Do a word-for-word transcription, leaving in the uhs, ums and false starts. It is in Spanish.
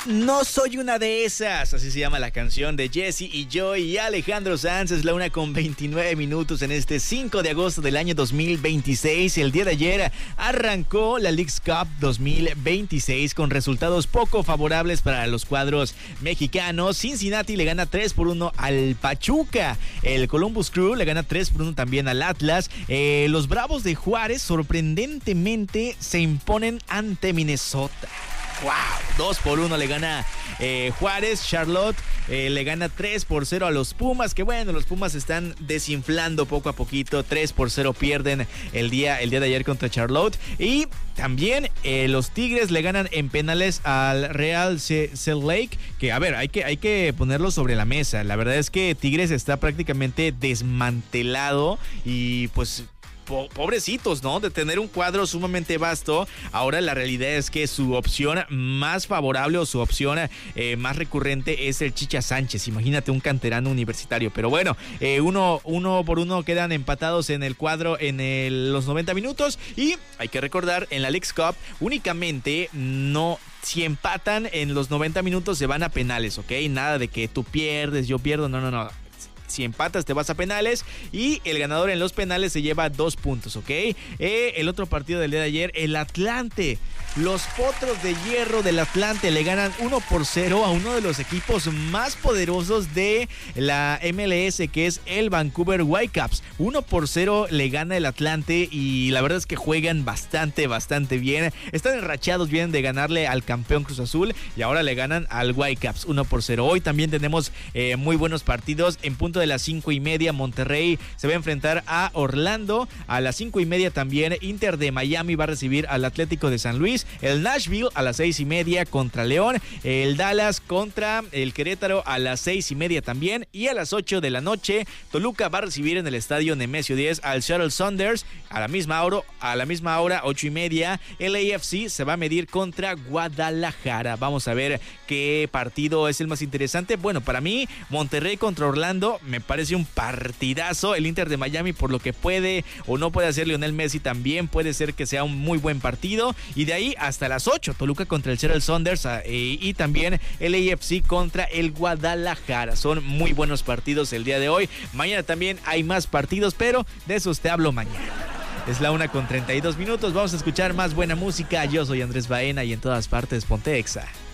No soy una de esas, así se llama la canción de Jesse y Joy y Alejandro Sanz. Es la una con veintinueve minutos en este cinco de agosto del año dos mil veintiséis. El día de ayer arrancó la Leagues Cup dos mil veintiséis con resultados poco favorables para los cuadros mexicanos. Cincinnati le gana tres por uno al Pachuca. El Columbus Crew le gana tres por uno también al Atlas. Eh, los Bravos de Juárez sorprendentemente se imponen ante Minnesota. ¡Wow! dos por uno le gana eh, Juárez. Charlotte eh, le gana tres por cero a los Pumas, que bueno, los Pumas están desinflando poco a poquito. tres por cero pierden el día, el día de ayer contra Charlotte. Y también eh, los Tigres le ganan en penales al Real Salt Lake, que a ver, hay que, hay que ponerlo sobre la mesa. La verdad es que Tigres está prácticamente desmantelado y pues... pobrecitos, ¿no? De tener un cuadro sumamente vasto. Ahora la realidad es que su opción más favorable o su opción eh, más recurrente es el Chicha Sánchez. Imagínate un canterano universitario. Pero bueno, eh, uno, uno por uno quedan empatados en el cuadro en el, los noventa minutos. Y hay que recordar, en la Leagues Cup únicamente no... Si empatan en los noventa minutos se van a penales, ¿ok? Nada de que tú pierdes, yo pierdo, no, no, no. Si empatas te vas a penales y el ganador en los penales se lleva dos puntos, ¿ok? Eh, el otro partido del día de ayer, el Atlante. Los Potros de Hierro del Atlante le ganan uno por cero a uno de los equipos más poderosos de la M L S, que es el Vancouver Whitecaps. uno por cero le gana el Atlante y la verdad es que juegan bastante, bastante bien. Están enrachados, vienen de ganarle al campeón Cruz Azul y ahora le ganan al Whitecaps uno por cero. Hoy también tenemos eh, muy buenos partidos. En punto de las cinco y media, Monterrey se va a enfrentar a Orlando. A las cinco y media también Inter de Miami va a recibir al Atlético de San Luis. El Nashville a las seis y media contra León. El Dallas contra el Querétaro a las seis y media también. Y a las ocho de la noche, Toluca va a recibir en el estadio Nemesio diez al Seattle Sounders. A la misma hora, a la misma hora, ocho y media, el A F C se va a medir contra Guadalajara. Vamos a ver qué partido es el más interesante. Bueno, para mí, Monterrey contra Orlando me parece un partidazo. El Inter de Miami, por lo que puede o no puede hacer Lionel Messi, también puede ser que sea un muy buen partido. Y de ahí hasta las ocho, Toluca contra el Seattle Sounders eh, y también el A F C contra el Guadalajara. Son muy buenos partidos el día de hoy. Mañana también hay más partidos, pero de esos te hablo mañana. Es la una con treinta y dos minutos. Vamos a escuchar más buena música. Yo soy Andrés Baena y en todas partes ponte Exa.